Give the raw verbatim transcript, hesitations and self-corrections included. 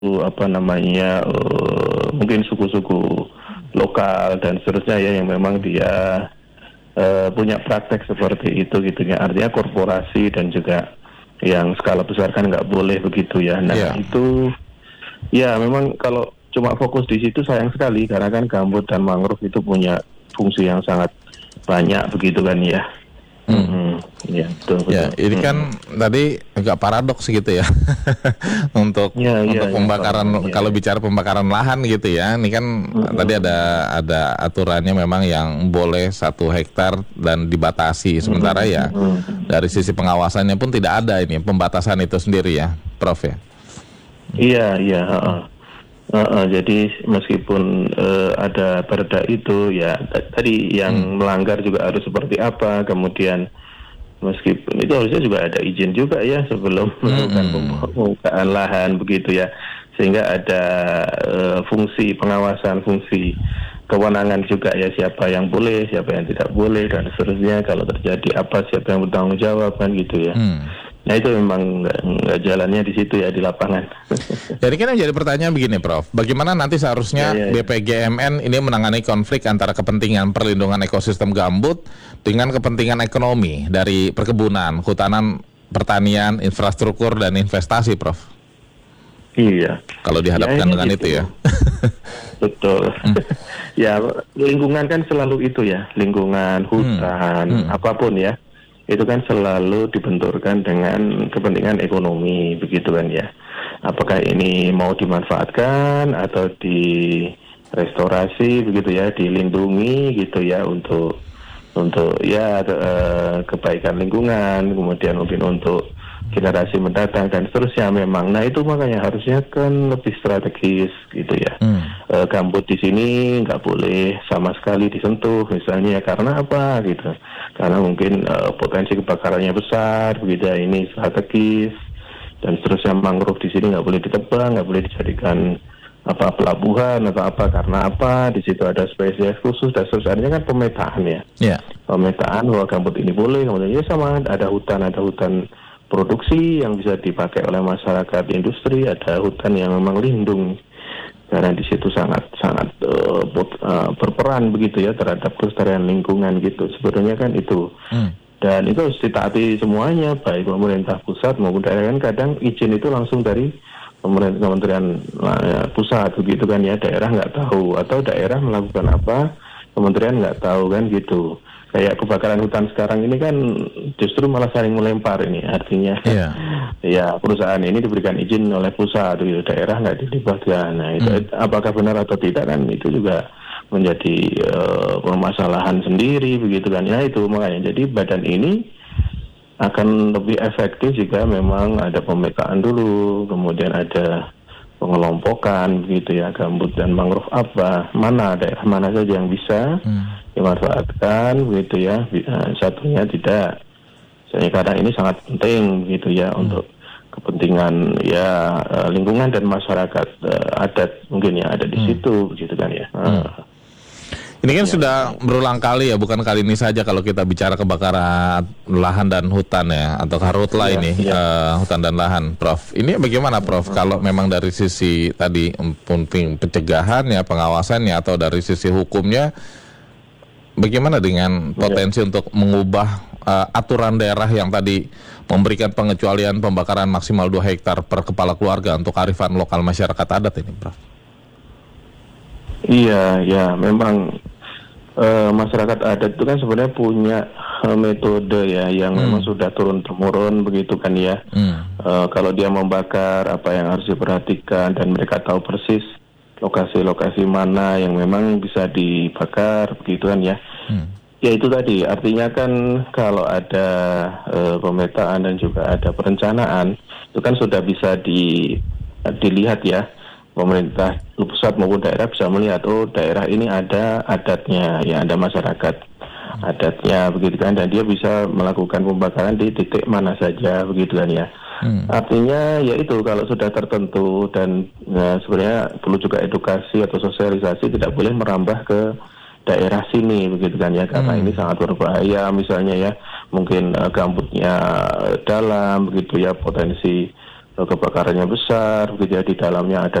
apa namanya, eee, mungkin suku-suku lokal dan seterusnya ya yang memang dia, eee, punya praktek seperti itu gitu ya. Artinya korporasi dan juga yang skala besar kan nggak boleh begitu ya. Nah Iya. itu, ya memang kalau cuma fokus di situ sayang sekali karena kan gambut dan mangrove itu punya fungsi yang sangat banyak begitu kan ya. Hmm. Mhm, iya betul Ya, betul, ini mhm. kan tadi agak paradoks gitu ya, untuk Iya iya untuk iya, pembakaran paradoks, iya kalau iya. bicara pembakaran lahan gitu ya, ini kan tadi ada Mhm. ada aturannya memang yang boleh satu hektar dan dibatasi, sementara Mhm ya mhm dari mhm. sisi pengawasannya pun tidak ada ini pembatasan itu sendiri ya, Prof ya? Iya iya, heeh. Mhm. Heeh, jadi meskipun, eee, ada perda itu ya ta tadi Hmm. yang melanggar juga harus seperti apa, kemudian meskipun itu harusnya juga ada izin juga ya sebelum melakukan Mhm. pembukaan lahan begitu ya. Sehingga ada, eee, fungsi pengawasan, fungsi kewenangan juga ya, siapa yang boleh, siapa yang tidak boleh dan seterusnya, kalau terjadi apa siapa yang bertanggung jawab kan gitu ya. Hmm. Nah itu memang nggak nggak jalannya di situ ya, di lapangan. Jadi kan yang jadi pertanyaan begini Prof, bagaimana nanti Ya seharusnya ya B ya. P G M N ini menangani konflik antara kepentingan perlindungan ekosistem gambut dengan kepentingan ekonomi dari perkebunan, hutanan, pertanian, infrastruktur dan investasi, Prof? Iya, Kalau ya dihadapkan akhirnya dengan itu ya. gitu. Betul. Hmm. Ya lingkungan kan selalu itu ya, lingkungan, Hmm, hutan, hmm. apapun ya, itu kan selalu dibenturkan dengan kepentingan ekonomi begitu kan ya. Apakah ini mau dimanfaatkan atau direstorasi begitu ya, dilindungi gitu ya untuk untuk ya eee, kebaikan lingkungan, kemudian mungkin untuk generasi mendatang dan seterusnya memang. Nah itu makanya harusnya kan lebih strategis gitu ya. Hmm. Eee, gambut di sini nggak boleh sama sekali disentuh misalnya, karena apa gitu, karena mungkin, eee, potensi kebakarannya besar begitu ya, ini strategis dan seterusnya. Mangrove di sini nggak boleh ditebang, nggak boleh dijadikan apa, pelabuhan atau apa, karena apa, di situ ada spesies khusus dan seterusnya. Artinya kan pemetaan ya. Ya. Pemetaan bahwa gambut ini boleh, kemudian ya sama ada hutan, ada hutan produksi yang bisa dipakai oleh masyarakat industri, ada hutan yang memang lindung karena di situ sangat sangat uh, pot, uh, berperan begitu ya terhadap kelestarian lingkungan gitu. Sebenarnya kan itu. Hmm. Dan itu harus ditaati semuanya, baik pemerintah pusat maupun daerah. Kan kadang izin itu langsung dari pemerintah kementerian uh, pusat begitu kan ya, daerah nggak tahu, atau daerah melakukan apa, kementerian nggak tahu kan gitu. Kayak kebakaran hutan sekarang ini kan justru malah saling melempar ini, artinya Iya. ya perusahaan ini diberikan izin oleh pusat, gitu, daerah nggak dilibatkan. Nah itu Hmm. apakah benar atau tidak kan itu juga menjadi uh, permasalahan sendiri begitu kan ya. Itu makanya jadi badan ini akan lebih efektif jika memang ada pemetaan dulu, kemudian ada pengelompokan begitu ya, gambut dan mangrove apa, mana daerah mana saja yang bisa Hmm. dimanfaatkan begitu ya, satunya tidak. Saya karena ini sangat penting gitu ya Hmm. untuk kepentingan ya lingkungan dan masyarakat uh, adat mungkin yang ada di Hmm. situ gitu kan ya. Hmm. Uh. Ini kan Ya, sudah memang. berulang kali ya, bukan kali ini saja kalau kita bicara kebakaran lahan dan hutan ya, atau karhutla Ya, ini, ya. uh, hutan dan lahan, Prof. Ini bagaimana, Prof? Uh-huh. Kalau memang dari sisi tadi penting pencegahannya, pengawasannya, atau dari sisi hukumnya, bagaimana dengan potensi ya. Untuk mengubah uh, aturan daerah yang tadi memberikan pengecualian pembakaran maksimal dua hektar per kepala keluarga untuk kearifan lokal masyarakat adat ini, Prof? Iya, ya, memang uh, masyarakat adat itu kan sebenarnya punya uh, metode ya yang hmm. memang sudah turun-temurun begitu kan ya. Hmm. Uh, kalau dia membakar apa yang harus diperhatikan dan mereka tahu persis lokasi-lokasi mana yang memang bisa dibakar begitu kan ya. Hmm. Ya itu tadi artinya kan kalau ada uh, pemetaan dan juga ada perencanaan itu kan sudah bisa di, dilihat ya. Pemerintah pusat maupun daerah bisa melihat, oh daerah ini ada adatnya, ya ada masyarakat adatnya begitu kan, dan dia bisa melakukan pembakaran di titik mana saja begitu kan ya. Hmm. Artinya ya itu kalau sudah tertentu dan ya, sebenarnya perlu juga edukasi atau sosialisasi, tidak boleh merambah ke daerah sini begitu kan ya, karena hmm. ini sangat berbahaya misalnya ya, mungkin uh, gambutnya dalam begitu ya, potensi kebakarannya besar, begitu ya, di dalamnya ada